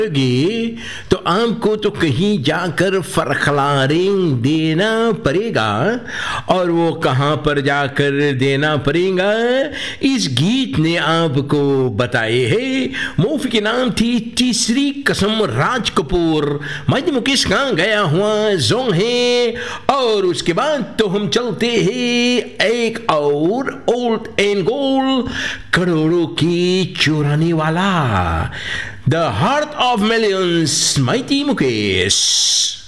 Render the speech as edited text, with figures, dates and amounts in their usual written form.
गी तो आपको तो कहीं जाकर फरखलारेंग देना पड़ेगा। और वो कहाँ पर जाकर देना पड़ेगा, इस गीत ने आपको बताए है। मूवी के नाम थी तीसरी कसम, राज कपूर। माइती मुकेश कहाँ गया हुआ जोंग है। और उसके बाद तो हम चलते हैं एक और ओल्ड एंड गोल्ड, करोड़ों की चुराने वाला, The Heart of Millions, Mighty Mukesh.